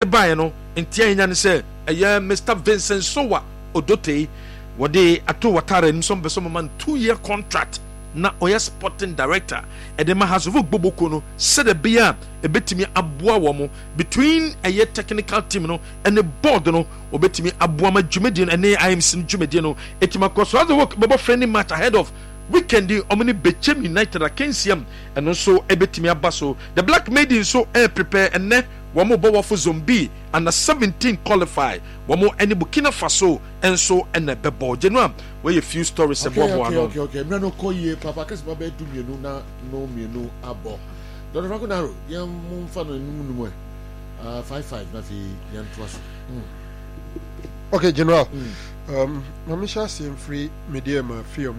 buy no ntia nya ne say Mr. Vincent Sowa Odote wode ato watare nso beso man 2-year contract na oya sporting director edema hasovo gboboko no said bia ebetimi aboa wo mo between a technical team no and the board no obetimi aboa ma dwumedie no ene IMC dwumedie no etima koso as the work bebo friendly match ahead of weekend omni Bechem United against him and also ebetimi abaso the Black Maiden so prepare and ne wamo bowa for Zombie and the 17 qualify wamo any Burkina Faso and so and bebo genua where a few stories about okay no koye papa kasi baba du mienu na no mienu abo don Franco Naro yam mfa no numu 55 na fi yan twaso okay general mamisha sim free media ma film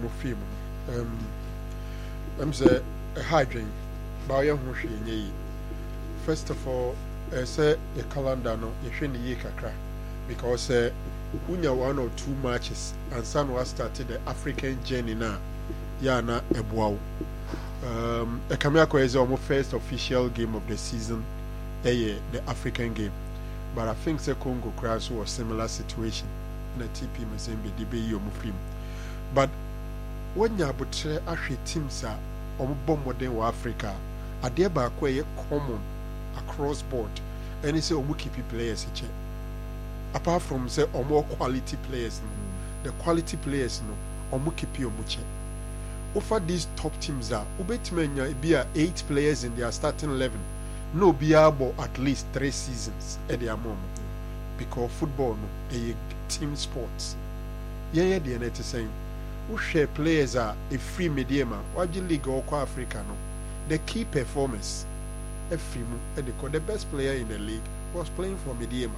I'm say a hydring ba ya ho hwe nyi first of all say the calendar no you hwe ni kakra because unya 1 or 2 matches and San was started the African journey na ya na eboawo Ekamiako is almost first official game of the season the African game but I think the Congo crash was similar situation na TP Mazembe de be yomufim but when you abutre ahwe teams a omobomode wa Africa ade ba ko ye common across board and he say omu keep players eche apart from say more quality players the quality players no omu keep omu che over these top teams are ubetimenya be 8 players in their starting 11 no be able at least 3 seasons at their moment because football no a team sports yeah the net saying who share players are a free medium waji league or Africa no the key performance the best player in the league was playing for Mediema.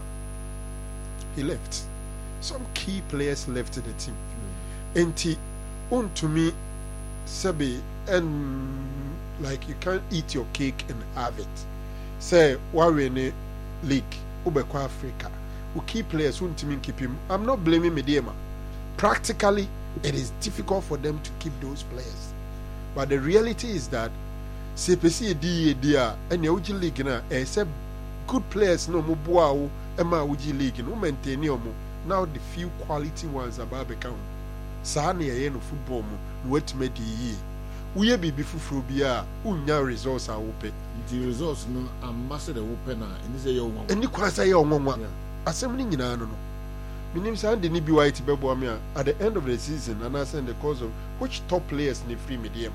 He left. Some key players left the team. And to me, Sabi, and like you can't eat your cake and have it. Say, Warren League, Ubekwa Africa, who key players who to me keep him. I'm not blaming Mediema. Practically, it is difficult for them to keep those players. But the reality is that CPC dia and Uji League na except good players no mo boa ema Uji League no maintain omo now the few quality ones about become saa na ye no football mo wait me di yi uye bibi fufuro bia unya results a wo pe the results no ambassador wo pe na eni say ye onwa eni kwasa ye onwa asem ni nyina no minim say ande ni bi white bebo me at the end of the season and I send the cause of which top players ni free medium.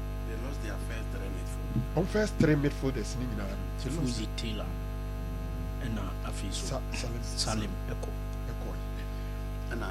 On first 3 midfielders ni nyina Fuzi Taylor and Afiso Salim Eko and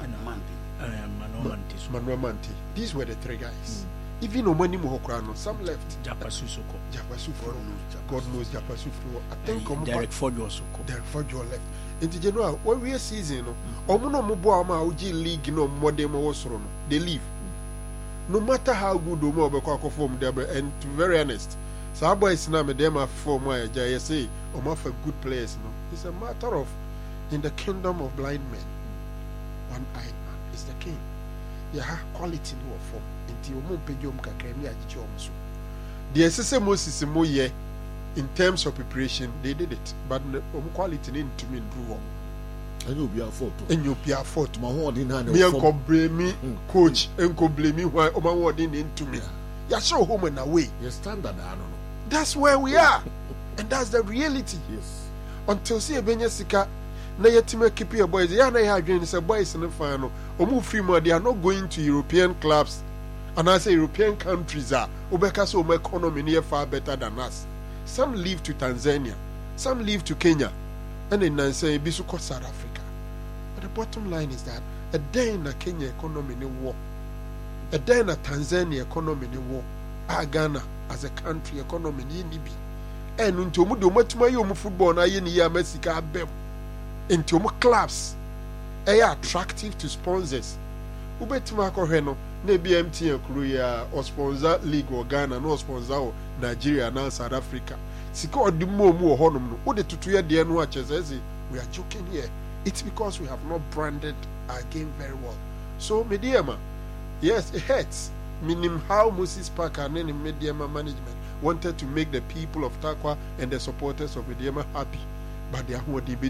Manuel Manti. These were the 3 guys. Even Omani Mohokrano, some left. Japasusoko. God knows Japasufro. I think Derek Fojo left. In the general, when we are season, Omuno Muboama Uji League no Modemo Osrono. They leave. No matter how good Omo Beko form there, and to be very honest. So boys now me them are for my say or for good players no. It's a matter of in the kingdom of blind men. One-eyed man is the king. Yeah, quality no form. Inti omo pejom kakremi ajichi omso. The SSM Moses mo ye in terms of preparation they did it, but omo quality need to mean do wrong. And you'll be a fault. And you'll be a fault. My word in hand. Me and blame me, coach, and blame me why my word into me. You're so home and away. Your standard, I don't know. That's where we are, and that's the reality. Yes. Until see a Benyasika, na yetime keep your boys. Yeah, na have dreams. Boys in the final. Omu free more. They are not going to European clubs, and I say European countries are. Ubeka so my economy near far better than us. Some leave to Tanzania, some leave to Kenya, and then say Bisuko South Africa. But the bottom line is that a day in a Kenya economy in war, a day in a Tanzania economy in war, Ghana as a country economy ni bi and until mu do matuma yo mu football na ye ni ya Mexico abem until mu clubs attractive to sponsors ubetima akɔhwɛ no na BMTN kuru ya or sponsor league or Ghana no sponsor or Nigeria na South Africa sika odi mu wɔ hɔnom no wo de tutu ye de no akyɛsɛ we are joking here. It's because we have not branded our game very well. So Mediema, yes, it hurts. Meaning how Moses Parker and any Mediema management wanted to make the people of Takwa and the supporters of Mediema happy, but they are